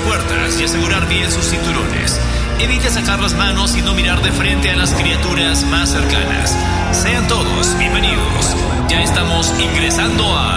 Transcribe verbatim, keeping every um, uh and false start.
puertas y asegurar bien sus cinturones. Evite sacar las manos y no mirar de frente a las criaturas más cercanas. Sean todos bienvenidos. Ya estamos ingresando a